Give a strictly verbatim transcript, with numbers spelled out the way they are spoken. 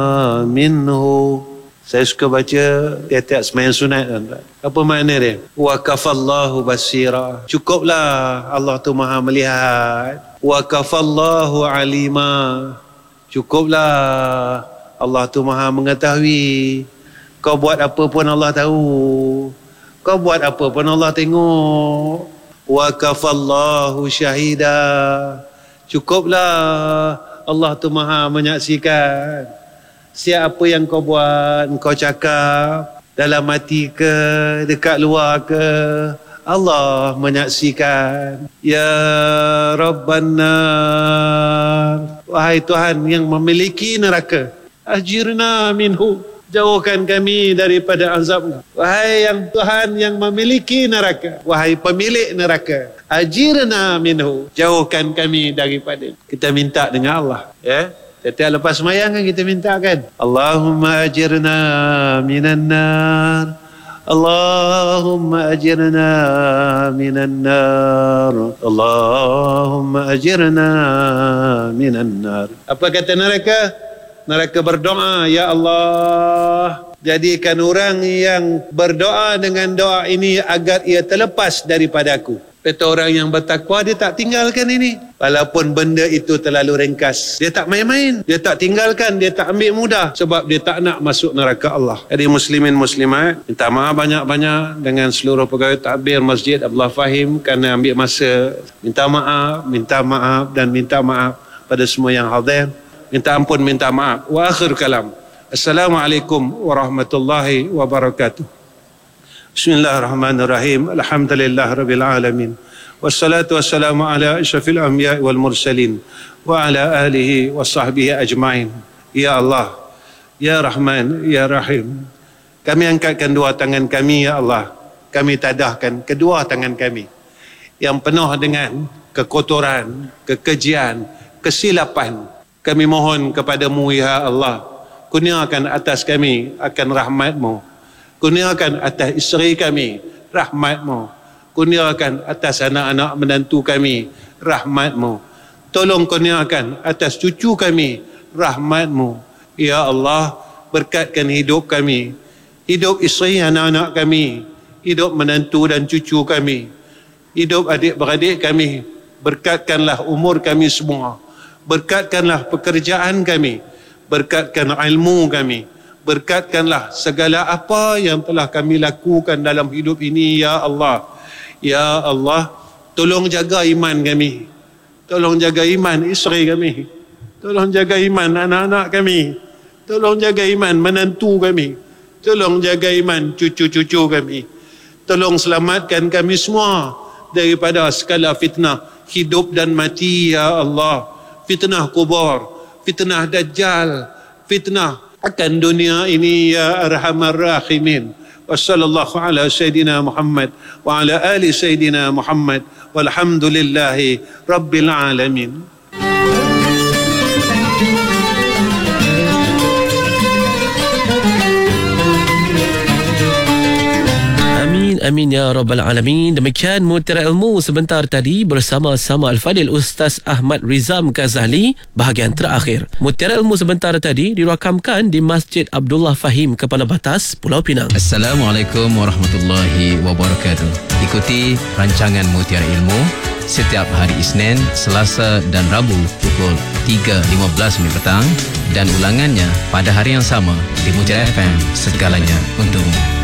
minhu. Saya suka baca tiap-tiap sembahyang sunat. Apa makna dia? Wa kafallahu basira. Cukuplah Allah tu maha melihat. Wa kafallahu alima. Cukuplah Allah tu maha mengetahui. Kau buat apa pun Allah tahu. Kau buat apa pun Allah tengok. Wa kafallahu syahida. Cukuplah Allah tu maha menyaksikan. Siapa yang kau buat, kau cakap dalam hati ke, dekat luar ke, Allah menyaksikan. Ya Rabban nar, wahai Tuhan yang memiliki neraka, ajirna minhu, jauhkan kami daripada azab. Wahai yang Tuhan yang memiliki neraka, wahai pemilik neraka, ajirna minhu, jauhkan kami daripada. Kita minta dengan Allah, ya. Setiap lepas semayang kan kita minta kan, Allahumma ajirna minan nar, Allahumma ajirna minan nar, Allahumma ajirna minan nar. Apa kata neraka? Neraka berdoa, ya Allah, jadikan orang yang berdoa dengan doa ini agar ia terlepas daripada aku. Kata orang yang bertakwa, dia tak tinggalkan ini. Walaupun benda itu terlalu ringkas, dia tak main-main, dia tak tinggalkan, dia tak ambil mudah, sebab dia tak nak masuk neraka Allah. Jadi muslimin muslimat, minta maaf banyak-banyak dengan seluruh pegawai takbir Masjid Abdullah Fahim kerana ambil masa. Minta maaf, minta maaf dan minta maaf pada semua yang hadir. Minta ampun, minta maaf. Wa akhir kalam. Assalamualaikum warahmatullahi wabarakatuh. Bismillahirrahmanirrahim. Alhamdulillah rabbil alamin. Wassalatu wassalamu ala asyrafil anbiya wal mursalin wa ala alihi wa sahbihi ajma'in. Ya Allah, ya Rahman, ya Rahim, kami angkatkan dua tangan kami, ya Allah. Kami tadahkan kedua tangan kami yang penuh dengan kekotoran, kekejian, kesilapan. Kami mohon kepadamu, ya Allah, kurniakan atas kami akan rahmat-Mu. Kurniakan atas isteri kami rahmat-Mu. Kurniakan atas anak-anak menantu kami rahmat-Mu. Tolong kurniakan atas cucu kami rahmat-Mu. Ya Allah, berkatkan hidup kami, hidup isteri anak-anak kami, hidup menantu dan cucu kami, hidup adik-beradik kami. Berkatkanlah umur kami semua. Berkatkanlah pekerjaan kami. Berkatkan ilmu kami. Berkatkanlah segala apa yang telah kami lakukan dalam hidup ini, ya Allah. Ya Allah, tolong jaga iman kami. Tolong jaga iman isteri kami. Tolong jaga iman anak-anak kami. Tolong jaga iman menantu kami. Tolong jaga iman cucu-cucu kami. Tolong selamatkan kami semua daripada segala fitnah hidup dan mati, ya Allah. Fitnah kubur, fitnah dajjal, fitnah akan dunia ini, ya Arhamar Rahimin. Wa sallallahu ala Sayyidina Muhammad wa ala ali Sayyidina Muhammad walhamdulillahi Rabbil Alamin. Amin ya Rabbal Alamin. Demikian Mutiara Ilmu sebentar tadi bersama-sama Al-Fadil Ustaz Ahmad Rizam Ghazali. Bahagian terakhir Mutiara Ilmu sebentar tadi dirakamkan di Masjid Abdullah Fahim, Kepala Batas, Pulau Pinang. Assalamualaikum warahmatullahi wabarakatuh. Ikuti rancangan Mutiara Ilmu setiap hari Isnin, Selasa dan Rabu pukul tiga lima belas minit petang dan ulangannya pada hari yang sama di Mutiara F M. Segalanya untukmu.